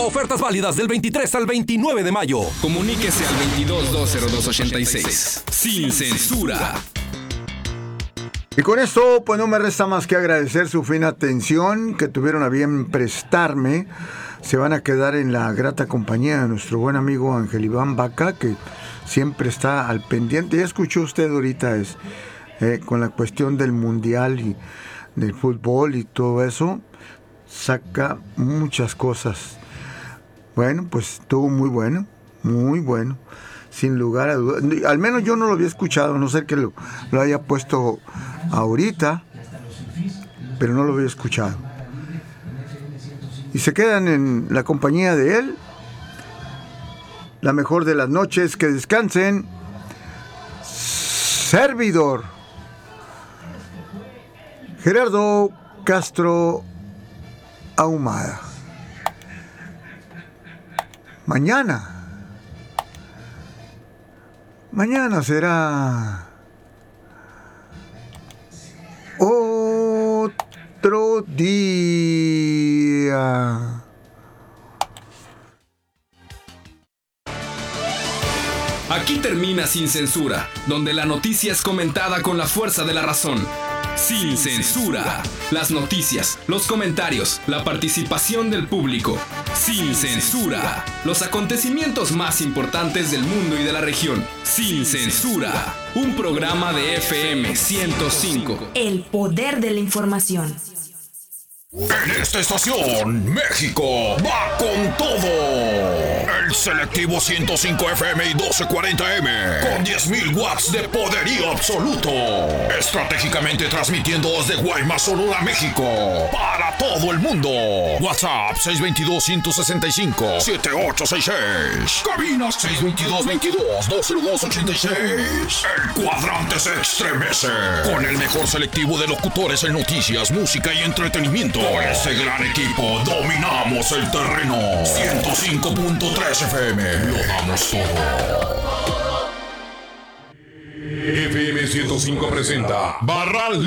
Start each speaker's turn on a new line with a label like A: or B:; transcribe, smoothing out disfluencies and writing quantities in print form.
A: Ofertas válidas del 23 al 29 de mayo.
B: Comuníquese al 22-202-86. Sin censura.
C: Y con esto, pues no me resta más que agradecer su fina atención que tuvieron a bien prestarme. Se van a quedar en la grata compañía de nuestro buen amigo Ángel Iván Vaca, que siempre está al pendiente. Ya escuchó usted ahorita con la cuestión del mundial y del fútbol y todo eso, saca muchas cosas. Bueno, pues estuvo muy bueno, sin lugar a dudas. Al menos yo no lo había escuchado, no sé que lo haya puesto ahorita, pero no lo había escuchado. Y se quedan en la compañía de él. La mejor de las noches, que descansen. Servidor Gerardo Castro Ahumada. Mañana será otro día.
B: Aquí termina Sin Censura, donde la noticia es comentada con la fuerza de la razón. Sin censura. Las noticias, los comentarios, la participación del público. Sin censura. Los acontecimientos más importantes del mundo y de la región. Sin censura. Un programa de FM 105.
D: El poder de la información.
E: En esta estación, México va con todo. El selectivo 105 FM y 1240M, con 10.000 watts de poderío absoluto. Estratégicamente transmitiendo desde Guaymas, Sonora, México, para todo el mundo. WhatsApp 622-165-7866. Cabinas 622-22-202-86. El cuadrante se estremece con el mejor selectivo de locutores en noticias, música y entretenimiento. Con este gran equipo dominamos el terreno. 105.3 FM. Lo damos todo.
F: FM 105 presenta Barral